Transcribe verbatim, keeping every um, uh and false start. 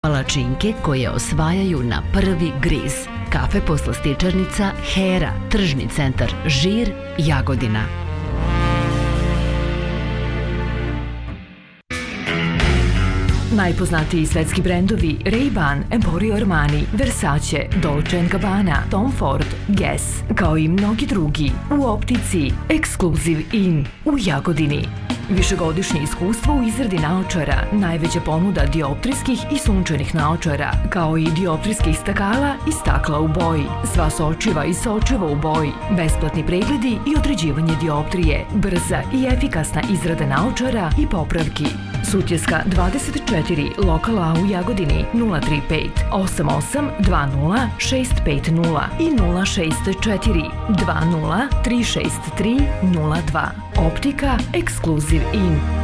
Palačinke koje osvajaju na prvi griz. Kafe poslastičarnica Hera, tržni centar Žir, Jagodina. Najpoznatiji svetski brendovi Ray-Ban, Emporio Armani, Versace, Dolce and Gabbana, Tom Ford, Guess, kao i mnogi drugi u optici Exclusive In u Jagodini. Višegodišnje iskustvo u izradi naočara, najveća ponuda dioptrijskih i sunčanih naočara, kao i dioptrijskih stakala i stakla u boji, sva sočiva i sočiva u boji, besplatni pregledi i određivanje dioptrije, brza i efikasna izrada naočara i popravki. Sutjeska dvadeset četiri, lokal A u Jagodini, nula tri pet osam osam dva nula šest pet nula i nula šest četiri dva nula tri šest tri nula dva. Optika Exclusive In.